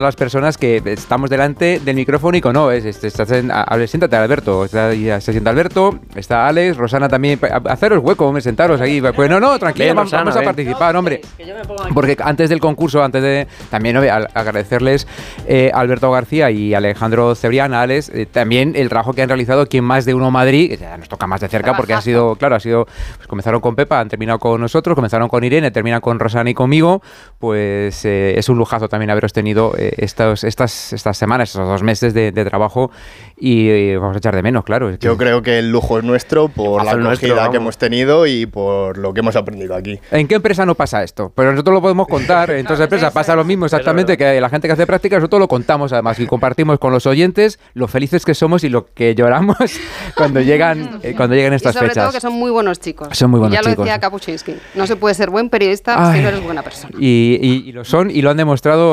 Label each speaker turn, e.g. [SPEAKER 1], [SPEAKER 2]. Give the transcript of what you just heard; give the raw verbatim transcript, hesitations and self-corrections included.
[SPEAKER 1] las personas que estamos delante del micrófono y con no, es, es, estás en, a, a, siéntate Alberto, está, ya se sienta Alberto, está Alex, Rosana también, a, haceros hueco, sentaros aquí, pues no, no, tranquilo, bien, vamos, Rosana, vamos a participar, hombre, porque antes del concurso, antes de, también ¿no? agradecerles eh, a Alberto García y Alejandro Cebrián, a Alex, eh, también el trabajo que han realizado aquí en Más de Uno Madrid, que ya nos toca más de cerca porque ha sido, claro, ha sido, pues comenzaron con Pepa, han terminado con nosotros, comenzaron con Irene, terminan con Rosana y conmigo, pues eh, es un lujazo también haberos tenido eh, Estos, estas, estas semanas, estos dos meses de, de trabajo y, y vamos a echar de menos, claro. Es que
[SPEAKER 2] yo creo que el lujo es nuestro por la acogida nuestro, que hemos tenido y por lo que hemos aprendido aquí.
[SPEAKER 1] ¿En qué empresa no pasa esto? Pero nosotros lo podemos contar, en todas las empresas pasa lo mismo exactamente, que la gente que hace prácticas, nosotros lo contamos además y compartimos con los oyentes lo felices que somos y lo que lloramos cuando llegan, eh, cuando llegan estas
[SPEAKER 3] y sobre
[SPEAKER 1] fechas.
[SPEAKER 3] Todo que son muy buenos chicos.
[SPEAKER 1] Son muy buenos
[SPEAKER 3] ya
[SPEAKER 1] chicos.
[SPEAKER 3] Lo decía Kapuczynski, no se puede ser buen periodista Ay, si no eres buena persona.
[SPEAKER 1] Y, y, y lo son y lo han demostrado